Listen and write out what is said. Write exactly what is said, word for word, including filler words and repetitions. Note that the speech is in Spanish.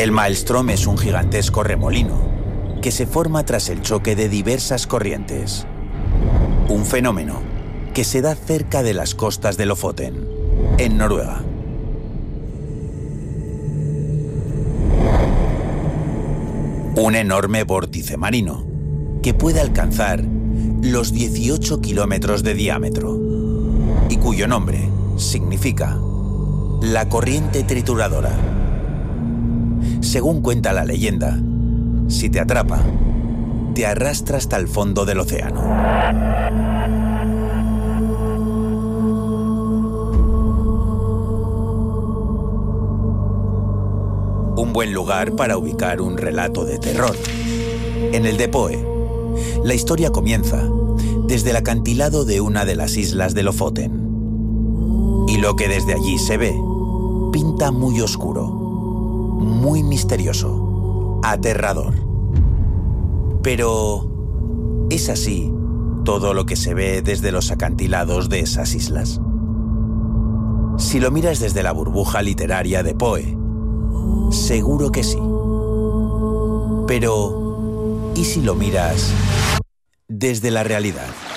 El maelstrom es un gigantesco remolino que se forma tras el choque de diversas corrientes. Un fenómeno que se da cerca de las costas de Lofoten, en Noruega. Un enorme vórtice marino que puede alcanzar los dieciocho kilómetros de diámetro y cuyo nombre significa la corriente trituradora. Según cuenta la leyenda, si te atrapa, te arrastra hasta el fondo del océano. Un buen lugar para ubicar un relato de terror. En el de Poe, la historia comienza desde el acantilado de una de las islas de Lofoten. Y lo que desde allí se ve pinta muy oscuro, muy misterioso, aterrador. Pero, ¿es así todo lo que se ve desde los acantilados de esas islas? Si lo miras desde la burbuja literaria de Poe, seguro que sí. Pero, ¿y si lo miras desde la realidad?